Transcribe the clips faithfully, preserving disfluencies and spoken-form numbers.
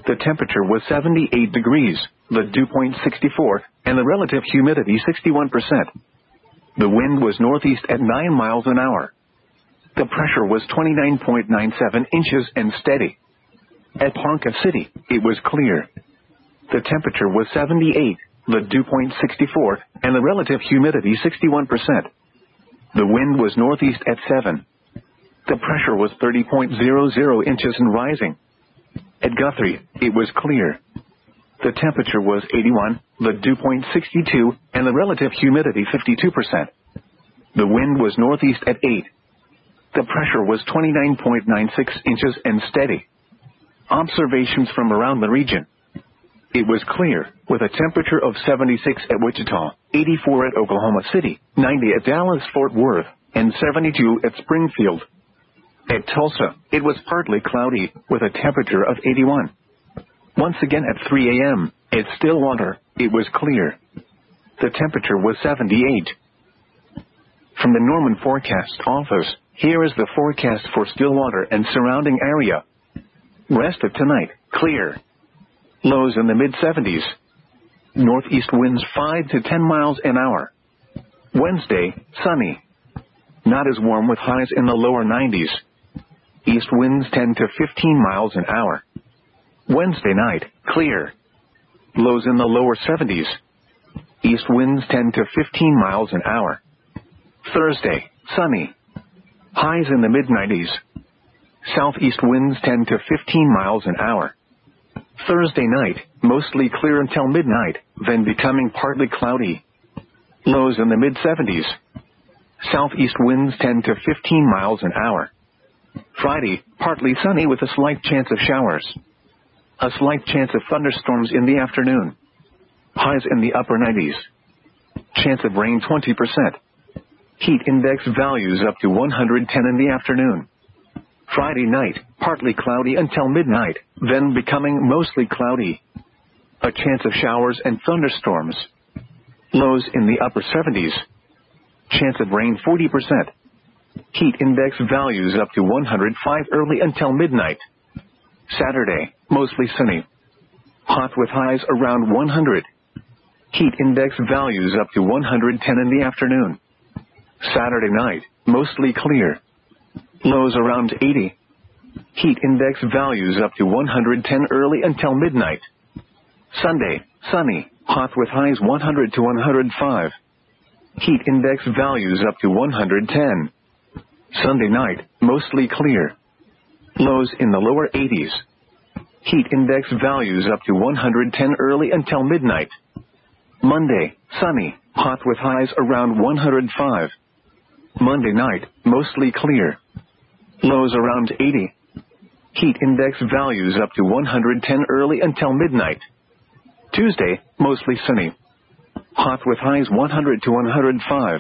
The temperature was seventy-eight degrees, the dew point sixty-four, and the relative humidity sixty-one percent. The wind was northeast at nine miles an hour. The pressure was twenty-nine point nine seven inches and steady. At Ponca City, it was clear. The temperature was seventy-eight, the dew point sixty-four, and the relative humidity sixty-one percent. The wind was northeast at seven. The pressure was thirty point zero zero inches and rising. At Guthrie, it was clear. The temperature was eighty-one, the dew point sixty-two, and the relative humidity fifty-two percent. The wind was northeast at eight. The pressure was twenty-nine point nine six inches and steady. Observations from around the region. It was clear, with a temperature of seventy-six at Wichita, eighty-four at Oklahoma City, ninety at Dallas-Fort Worth, and seventy-two at Springfield. At Tulsa, it was partly cloudy, with a temperature of eighty-one. Once again at three A M, at Stillwater, it was clear. The temperature was seventy-eight. From the Norman Forecast Office, here is the forecast for Stillwater and surrounding area. Rest of tonight, clear. Lows in the mid-seventies. Northeast winds five to ten miles an hour. Wednesday, sunny. Not as warm with highs in the lower nineties. East winds ten to fifteen miles an hour. Wednesday night, clear. Lows in the lower seventies. East winds ten to fifteen miles an hour. Thursday, sunny. Highs in the mid-nineties. Southeast winds ten to fifteen miles an hour. Thursday night, mostly clear until midnight, then becoming partly cloudy. Lows in the mid-seventies. Southeast winds ten to fifteen miles an hour. Friday, partly sunny with a slight chance of showers. A slight chance of thunderstorms in the afternoon. Highs in the upper nineties. Chance of rain twenty percent. Heat index values up to one hundred ten in the afternoon. Friday night, partly cloudy until midnight, then becoming mostly cloudy. A chance of showers and thunderstorms. Lows in the upper seventies. Chance of rain forty percent. Heat index values up to one hundred five early until midnight. Saturday, mostly sunny. Hot with highs around one hundred. Heat index values up to one hundred ten in the afternoon. Saturday night, mostly clear. Lows around eighty. Heat index values up to one hundred ten early until midnight. Sunday, sunny, hot with highs one hundred to one hundred five. Heat index values up to one hundred ten. Sunday night, mostly clear. Lows in the lower eighties. Heat index values up to one hundred ten early until midnight. Monday, sunny, hot with highs around one hundred five. Monday night, mostly clear. Lows around eighty. Heat index values up to one hundred ten early until midnight. Tuesday, mostly sunny. Hot with highs one hundred to one hundred five.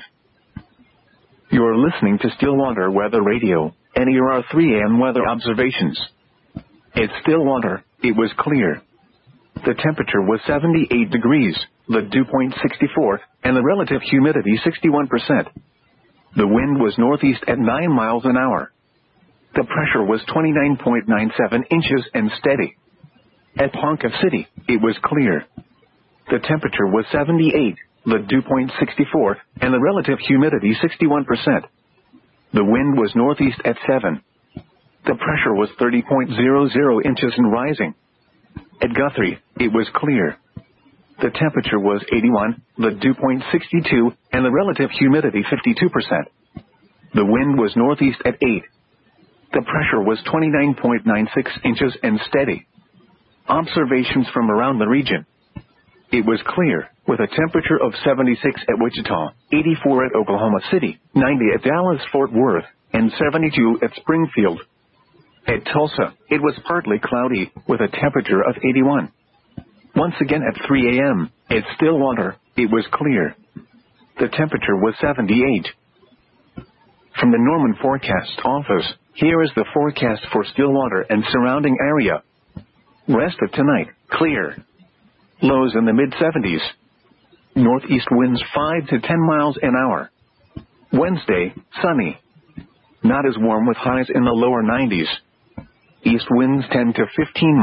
You're listening to Stillwater Weather Radio, and here are three A M weather observations. At Stillwater, it was clear. The temperature was seventy-eight degrees, the dew point sixty-four, and the relative humidity sixty-one percent. The wind was northeast at nine miles an hour. The pressure was twenty-nine point nine seven inches and steady. At Ponca City, it was clear. The temperature was seventy-eight, the dew point sixty-four, and the relative humidity sixty-one percent. The wind was northeast at seven. The pressure was thirty point zero zero inches and rising. At Guthrie, it was clear. The temperature was eighty-one, the dew point sixty-two, and the relative humidity fifty-two percent. The wind was northeast at eight. The pressure was twenty-nine point nine six inches and steady. Observations from around the region. It was clear, with a temperature of seventy-six at Wichita, eighty-four at Oklahoma City, ninety at Dallas-Fort Worth, and seventy-two at Springfield. At Tulsa, it was partly cloudy, with a temperature of eighty-one. Once again at three A M, at Stillwater, it was clear. The temperature was seventy-eight. From the Norman Forecast Office, here is the forecast for Stillwater and surrounding area. Rest of tonight, clear. Lows in the mid-seventies. Northeast winds five to ten miles an hour. Wednesday, sunny. Not as warm with highs in the lower nineties. East winds ten to fifteen